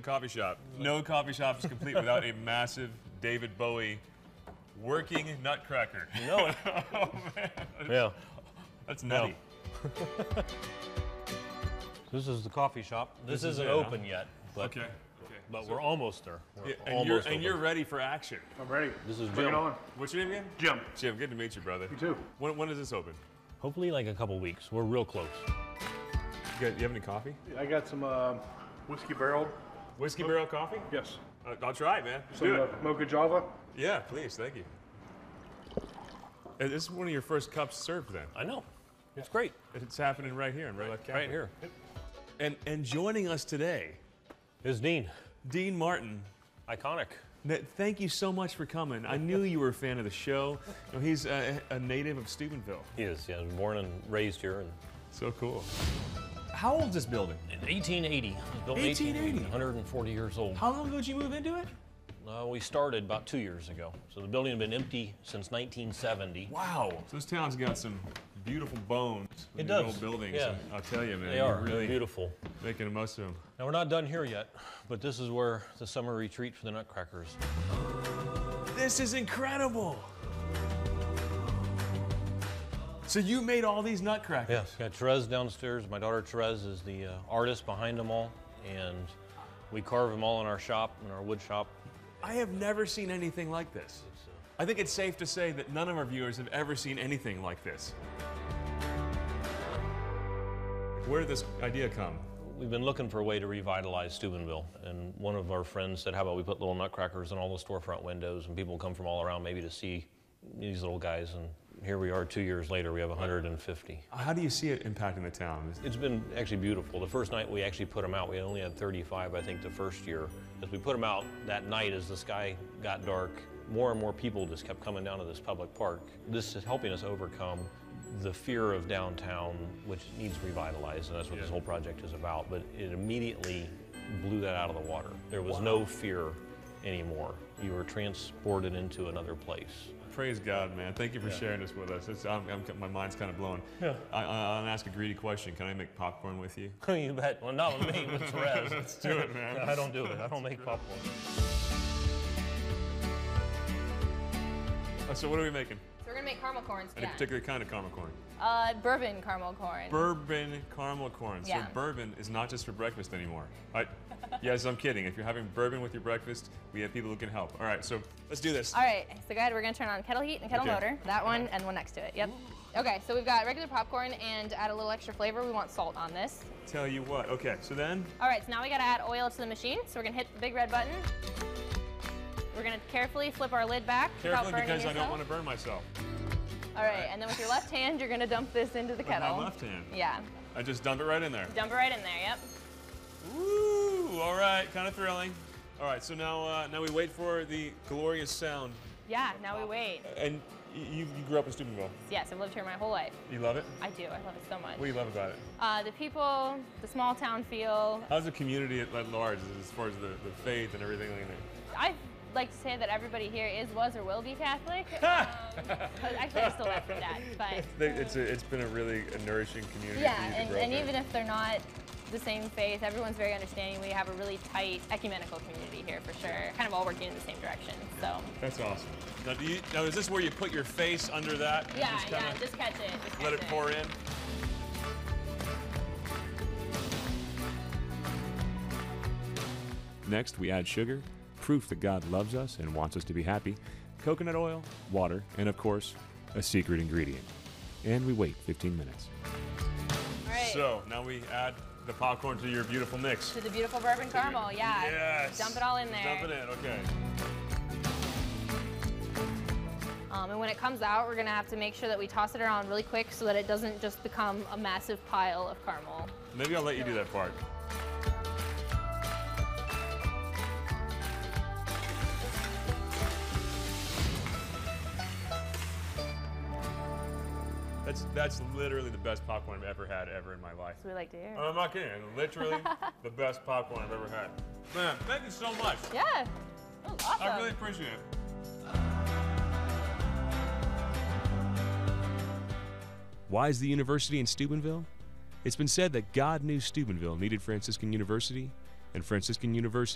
coffee shop. No coffee shop is complete without a massive David Bowie working nutcracker. You know it. Oh, man. Yeah. That's nutty. This is the coffee shop. This is isn't it, open yet, but, Okay. but we're almost there. We're Yeah, almost and open. you're ready for action. I'm ready. This is Bring Jim. it on. What's your name again? Jim. Jim, good to meet you, brother. You too. When does this open? Hopefully like a couple weeks. We're real close. You have any coffee? I got some whiskey barreled. Whiskey barrel coffee? Yes. I'll try it, man. Some Do it. mocha java. Yeah, please, thank you. And this is one of your first cups served then. I know. It's great. It's happening right here in Red Left Cafe. Right here. And joining us today, Is Dean. Dean Martin. Iconic. Thank you so much for coming. I knew you were a fan of the show. You know, he's a native of Steubenville. He is, yeah. Born and raised here. And So cool. How old is this building? in 1880. It was built in 1880? 140 years old. How long ago did you move into it? We started about 2 years ago. So the building had been empty since 1970. Wow. So this town's got some beautiful bones. It these does, old buildings. yeah. And I'll tell you, man. They you're are really beautiful. making the most of them. Now we're not done here yet, but this is where the summer retreat for the Nutcrackers. This is incredible. So you made all these nutcrackers? Yes, got Therese downstairs. My daughter Therese is the artist behind them all, and we carve them all in our shop, in our wood shop. I have never seen anything like this. I think it's safe to say that none of our viewers have ever seen anything like this. Where did this idea come? We've been looking for a way to revitalize Steubenville, and one of our friends said, how about we put little nutcrackers in all the storefront windows, and people come from all around maybe to see these little guys, and here we are 2 years later, we have 150. How do you see it impacting the town? It's been actually beautiful. The first night we actually put them out, we only had 35, I think, the first year. As we put them out that night, as the sky got dark, more and more people just kept coming down to this public park. This is helping us overcome the fear of downtown, which needs revitalized, and that's what this whole project is about. But it immediately blew that out of the water. There was no fear anymore. You were transported into another place. Praise God, man. Thank you for sharing this with us. My mind's kind of blown. Yeah. I'll ask a greedy question. Can I make popcorn with you? You bet. Well, not with me, with Therese. Let's do it, man. I don't do it. I don't make popcorn. So what are we making? So we're gonna make caramel corns Any again. particular kind of caramel corn? Bourbon caramel corn. Bourbon caramel corn. Yeah. So bourbon is not just for breakfast anymore. Yes, I'm kidding. If you're having bourbon with your breakfast, we have people who can help. All right, so let's do this. All right, so go ahead, we're gonna turn on kettle heat and kettle Okay. motor. That one and one next to it, yep. Okay, so we've got regular popcorn, and to add a little extra flavor, we want salt on this. Tell you what. Okay, so then All right, so now we gotta add oil to the machine. So we're gonna hit the big red button. We're gonna carefully flip our lid back without carefully burning because I yourself. don't want to burn myself. All right, and then with your left hand, you're gonna dump this into the With my kettle. left hand. Yeah, I just dump it right in there. dump it right in there, yep. Woo! All right, kind of thrilling. All right, so now we wait for the glorious sound. Yeah, now we wait. And you grew up in Steubenville. Yes, I've lived here my whole life. You love it? I do, I love it so much. What do you love about it? The people, the small town feel. How's the community at large as far as the faith and everything like that? I like to say that everybody here is, was, or will be Catholic. Actually, I still love my dad, but It's been a really nourishing community. yeah, for you to and, grow up and in. even if they're not the same faith, everyone's very understanding. We have a really tight ecumenical community here for sure, kind of all working in the same direction. So That's awesome. Now, is this where you put your face under that? and yeah, just kinda just catch it. Just Let catch it pour in. Next, we add sugar, proof that God loves us and wants us to be happy, coconut oil, water, and of course, a secret ingredient. And we wait 15 minutes. All right. So, now we add the popcorn to your beautiful mix. To the beautiful bourbon caramel, yeah. Yes. Dump it all in there. Dump it in, okay. And when it comes out, we're gonna have to make sure that we toss it around really quick so that it doesn't just become a massive pile of caramel. Maybe I'll let you do that part. That's literally the best popcorn I've ever had in my life. That's what we like to hear. I'm not kidding. Literally the best popcorn I've ever had. Man, thank you so much. Yeah, that was awesome. I really appreciate it. Why is the university in Steubenville? It's been said that God knew Steubenville needed Franciscan University, and Franciscan University